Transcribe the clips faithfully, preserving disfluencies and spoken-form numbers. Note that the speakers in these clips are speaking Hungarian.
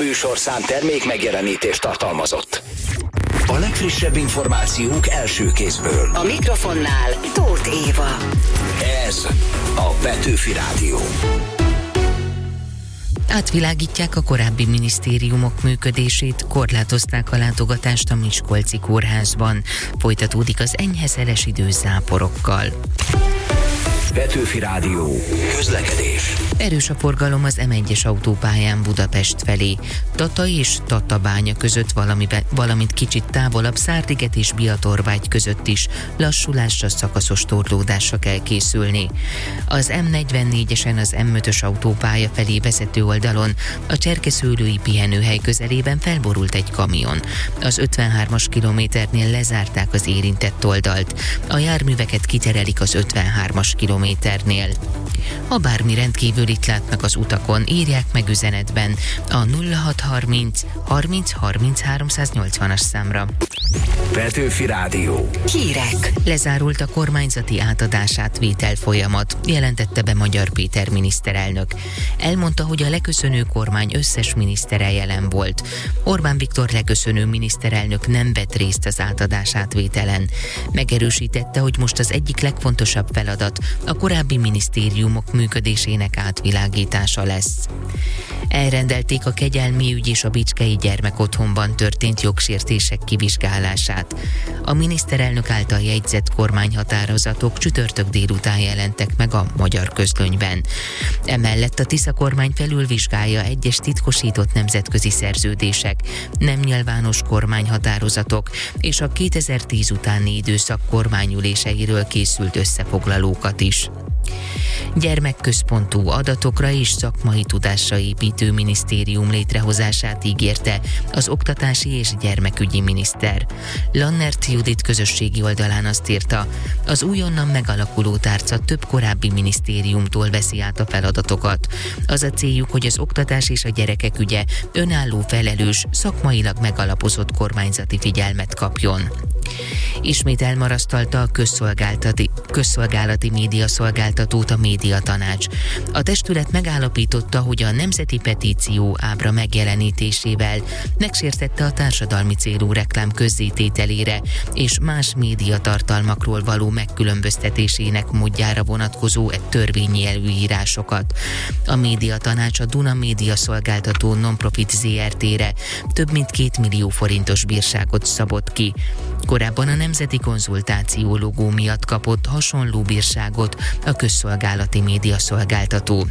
műsorszám termék megjelenítést tartalmazott. A legfrissebb információk első kézből. A mikrofonnál Tóth Éva. Ez a Petőfi Rádió. Átvilágítják a korábbi minisztériumok működését, korlátozták a látogatást a Miskolci kórházban. Folytatódik az enyhe szeles idő záporokkal. Petőfi Rádió. Közlekedés. Erős a forgalom az em egyes autópályán Budapest felé. Tata és Tatabánya között, valamibe, valamint kicsit távolabb Szárliget és Biatorvágy között is lassulásra, szakaszos torlódásra kell készülni. Az em negyvennégyesen az em ötös autópálya felé vezető oldalon a cserkeszőlői pihenőhely közelében felborult egy kamion. Az ötvenhármas kilométernél lezárták az érintett oldalt. A járműveket kiterelik az ötvenhármas kilométernél. Ha bármi rendkívülit látnak az utakon, írják meg üzenetben a nulla hat harminc harminc harminc háromszáznyolcvanas számra. Petőfi Rádió. Hírek. Lezárult a kormányzati átadás-átvétel folyamat, jelentette be Magyar Péter miniszterelnök. Elmondta, hogy a leköszönő kormány összes minisztere jelen volt. Orbán Viktor leköszönő miniszterelnök nem vett részt az átadás-átvételen. Megerősítette, hogy most az egyik legfontosabb feladat a korábbi minisztériumok működésének átvilágítása lesz. Elrendelték a Kegyelmi ügy és a Bicskei Gyermekotthonban történt jogsértések kivizsgálását. A miniszterelnök által jegyzett kormányhatározatok csütörtök délután jelentek meg a Magyar Közlönyben. Emellett a Tisza kormány felülvizsgálja egyes titkosított nemzetközi szerződések, nem nyilvános kormányhatározatok és a kétezer-tíz utáni időszak kormányüléseiről készült összefoglalókat is. Gyermekközpontú adatokra és szakmai tudásra építő minisztérium létrehozását ígérte az oktatási és gyermekügyi miniszter. Lannert Judit közösségi oldalán azt írta, az újonnan megalakuló tárca több korábbi minisztériumtól veszi át a feladatokat. Az a céljuk, hogy az oktatás és a gyerekek ügye önálló, felelős, szakmailag megalapozott kormányzati figyelmet kapjon. Ismét elmarasztalta a közszolgálati, közszolgálati médiaszolgáltatót a Médiatanács. A testület megállapította, hogy a nemzeti petíció ábra megjelenítésével megsértette a társadalmi célú reklám közzétételére és más médiatartalmakról való megkülönböztetésének módjára vonatkozó törvényi előírásokat. A Médiatanács a Duna Média Szolgáltató Nonprofit zé er té-re több mint két millió forintos bírságot szabott ki. Korábban a Nemzeti Konzultáció logó miatt kapott hasonló bírságot a közszolgálati médiaszolgáltató.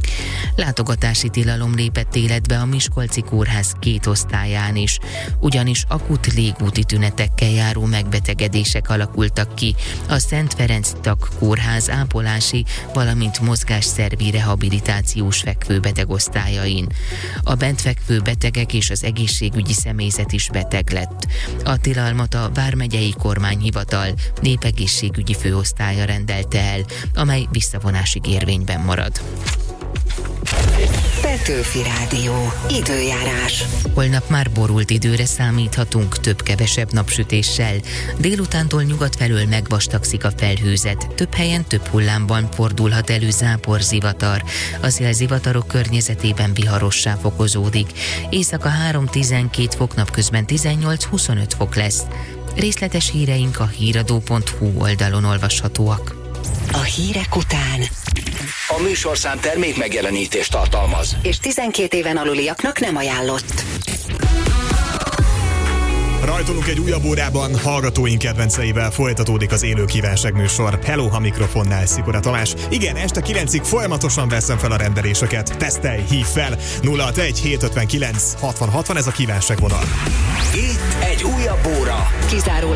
Látogatási tilalom lépett életbe a Miskolci kórház két osztályán is, ugyanis akut légúti tünetekkel járó megbetegedések alakultak ki a Szent Ferenc Tak kórház ápolási, valamint mozgásszervi rehabilitációs fekvőbeteg osztályain. A bent fekvő betegek és az egészségügyi személyzet is beteg lett. A tilalmat a Vármegyei Kormányhivatal népegészségügyi főosztálya rendelte el, amely visszavonásig érvényben marad. Petőfi Rádió. Időjárás. Holnap már borult időre számíthatunk, több-kevesebb napsütéssel. Délutántól nyugat felől megvastagszik a felhőzet. Több helyen több hullámban fordulhat elő záporzivatar. A szélzivatarok környezetében viharossá fokozódik. Éjszaka három-tizenkét fok, napközben tizennyolc-huszonöt fok lesz. Részletes híreink a híradó pont hú oldalon olvashatóak. A hírek után A műsorszám termék megjelenítést tartalmaz, és tizenkét éven aluliaknak nem ajánlott. Rajtolunk egy újabb órában, hallgatóink kedvenceivel folytatódik az élő kívánságműsor. Hello, a mikrofonnál Szikora Tamás. Igen, este kilencig folyamatosan veszem fel a rendeléseket. Tesztelj, hív fel! nulla hatvanegy hétszázötvenkilenc hatvan hatvan, ez a kívánságvonal. itt egy újabb óra. Kizárólag